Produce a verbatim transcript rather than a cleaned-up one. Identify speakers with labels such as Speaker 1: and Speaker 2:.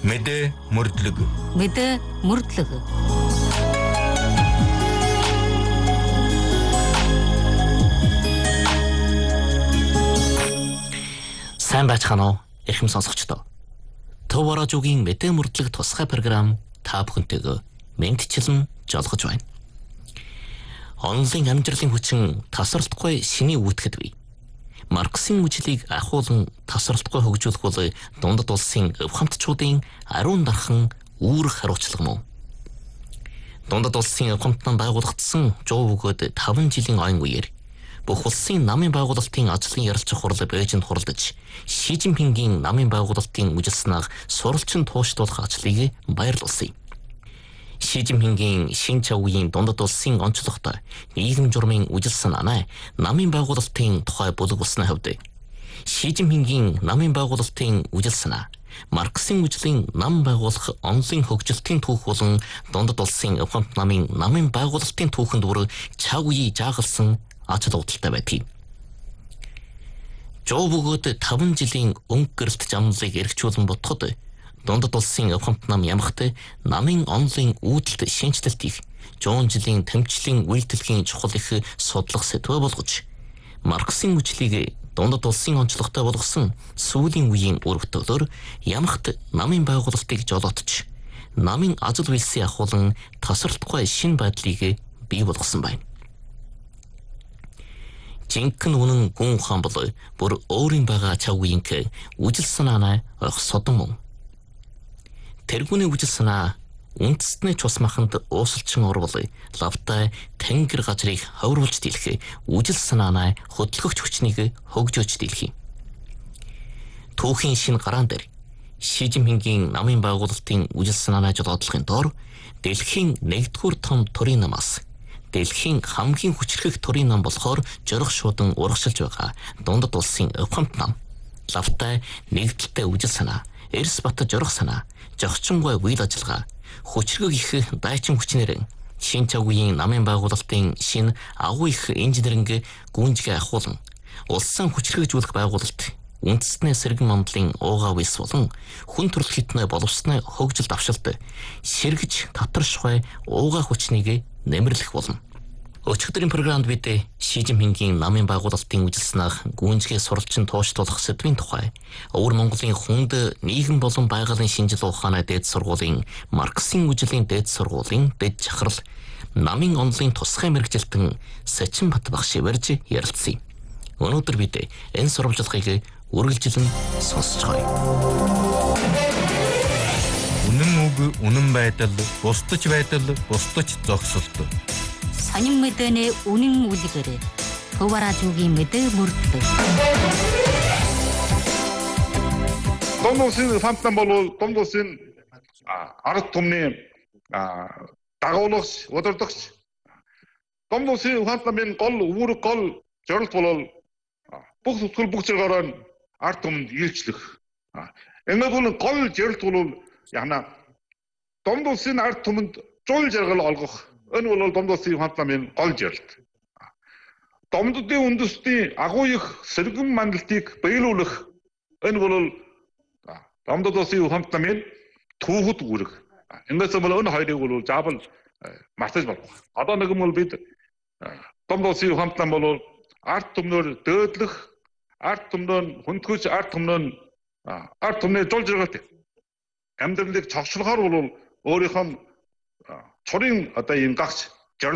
Speaker 1: Мэдээ мөрдлөг.
Speaker 2: Мэдээ мөрдлөг.
Speaker 3: Сайн байцгаана уу эрхэм сонсогчдоо. Төв радиогийн мэдээ мөрдлөг тусгай програм та бүхэнтэйгээ мэдчилэн жолгож байна. Онлайн амжилтын хүчин тасралтгүй шиний үүтгэд бий. Марксийн үжлийг ахуулан тасралтгүй хөгжүүлэх бол дундад улсын өвхамтчуудын ариун дархан үүрэг хариуцлага мөн. Дундад улсын өвхамтнан байгуулагдсан жоо бөгөөд таван жилийн ойн үеэр бүх улсын намын байгуулалтын ажлын ярилцах хурлыг Бээжинд хуралдаж Ши Жинпингийн намын байгуулалтын үжилснээр суралцсан тууштуулах ажлыг баярлуулсан. Ши Жинпингийн шинэ чавгийн дундад улсын онцлогтой нийгэм журмын үжилсэн анаа намын байгуулалтын тухай бүлэг болсны хувьд Ши Жинпингийн намын байгуулалтын үжилсэн Марксийн үжлийн нам байгуулах онлын хөгжилтийн түүх болон дундад улсын өвхамт намын намын байгуулалтын түүхэнд бүр чавгий жаагалсан ач холбогдолтой байдаг. Жоо бөгөөд таван жилийн өнгө гэрэлт замлыг эргчүүлэн бодоход дундад улсын өвхамт нам ямагт намын онлын үүдэлт шинжилэлт их жуун жилийн тэмцлийн үйлдэлгийн чухал их судлах сэдвэ болгож Марксийн үжлийг дундад улсын онцлогтой болгосон сүүлийн үеийн өргөтөлөөр ямагт намын байгуулалтыг жолоотч намын ажил үйлсийн ахуулан тасралтгүй шинэ байдлыг бий болгосон байна. Жинхэнэ үнэн гүн ухаан бол бүр өөрийн байгаа чавгийнх үжил санаанаа ойх содон мөн. Тэргүүний үжил санаа үндэстний цус маханд уусалчин орвол лавтай тэнгэр газрыг ховруулж дийлэх үжил санаанаа хөдөлгөгч хүчнийг хөгжөөж дийлэх. Түүхийн шинэ гараан дээр Ши Жинпингийн намын байгуулалтын үжил санаанаа жолоодлохын доор дэлхийн нэгдүгээр том төрийн намаас дэлхийн хамгийн хүчрхэг төрийн нам болохоор жорох шуудан урагшилж байгаа дундад улсын өвхамт нам лавтай нэгдэлтэй үжил санаа эрс бат жорох санаа жогчингой үйл ажиллагаа хүчрхэг их дайчин хүчнэр шин чавгийн намын байгуулалтын шин агуу их инженеринг гүнжгээ ахуулан улсын хүчрхэгжүүлэх байгуулалт үндэстний сэргэн мандлын уугаа вис болон хүн төрөл хитнэ боловсны хөгжил давшилт сэргэж татаршгүй уугаа хүчнийг нэмэрлэх болно. Өчигдрийн програмд бид Ши Жинпингийн намын байгуулалтын үжилснээр гүнзгий суралцсан тууштуулах сэдвийн тухай Өвөр Монголын хүнд нийгэм болон байгалийн шинжил ухааны дээд сургуулийн Марксийн үжлийн дээд сургуулийн дэд жахрал намын онлын тусгай мэргэжилтэн Сачин Бат багш ирж ярилцсан. Өнөөдөр бид энэ сурвалжлагыг үргэлжлэн сонсож байгаа.
Speaker 1: Үнэн үг, үнэн байдал, бусдаж байдал, бусдаж зогсолт.
Speaker 2: Сонин мэдээний үнэн үлгэр. Төв радиогийн мэдээ мөрдлөг.
Speaker 4: Дундад улсын фантан бол дундад улсын ард түмний дагуулгач, удирдагч. Дундад улсын фантамын гол үүрэг гол зорилт бол бүх зүтгэл бүх зэрэгээрээ ард түмэнд үйлчлэх. Энэ бол гол зорилт бол яна дундад улсын ард түмэнд зуул жаргал олгох. Энэ бол дундад улсын фантамын гол зорилт. Дундадын үндэстний агуу их сэргэн мандалтыг биелүүлэх. Энэ бол дундад улсын фантамын түүхэд үүрэг. Ингэээс бол энэ хоёрыг бол заавал мартаж болох. Одоо нэг юм бол бид дундад улсын фантам бол ард түмнөр дөөдлөх, ард түмнөр хүндгүүч, ард түмнөр ард түмний зуул жаргалт амьдралыг цогцлохоор бол өөрийнхөө цорын одоо ийм гагч